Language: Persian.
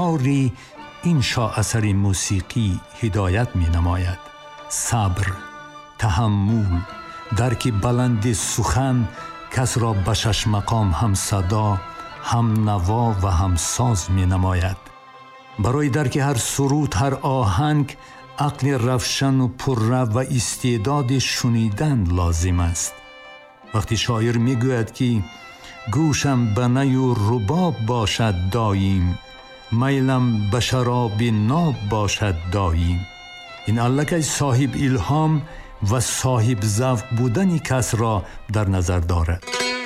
باری این اثر موسیقی هدایت می نماید. صبر، تحمل، درک بلند سخن کس را به شش مقام هم صدا، هم نوا و هم ساز می نماید. برای درک هر سرود، هر آهنگ، عقل روشن و پررو و استعداد شنیدن لازم است. وقتی شاعر می گوید که گوشم به نی و رباب باشد دایم، میلم به شراب ناب باشد دایم، این الکی صاحب الهام و صاحب ذوق بودن کس را در نظر دارد.